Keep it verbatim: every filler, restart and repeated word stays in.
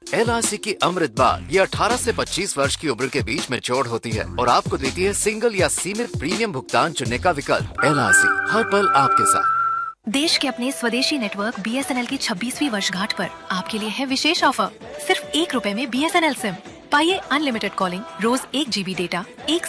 L I सी की अमृत बाल ये अठारह से पच्चीस वर्ष की उम्र के बीच मैच्योर होती है और आपको देती है सिंगल या सीमित प्रीमियम भुगतान चुनने का विकल्प। एल आई सी हर पल आपके साथ। देश के अपने स्वदेशी network B S N L की छब्बीसवीं वर्षगांठ पर आपके लिए है विशेष ऑफर। सिर्फ एक रुपए में B S N L SIM पाइए अनलिमिटेड कॉलिंग, रोज एक जीबी डेटा, एक